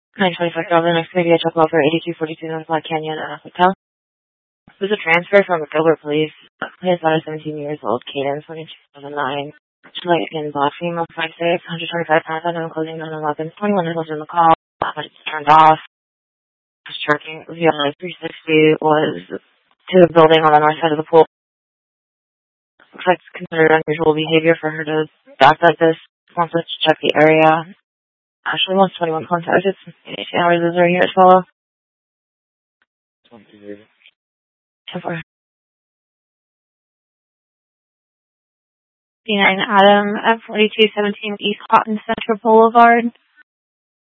925 Dublin, next maybe I check over 8242 North Black Canyon Hotel. This is a transfer from Gilbert Police. His daughter, 17 years old, Cadence, 2009. She's like in black female, 5'6", 125 pounds, unknown clothing, 911. 21 years old in the call, but it's turned off. Just checking via 360 was to the building on the north side of the pool. Looks like it's considered unusual behavior for her to act like this. Wants us to check the area. Ashley wants 21 contacted. Hours is right here as follow. 10-4. 59 Adam at 4217 East Cotton Center Boulevard.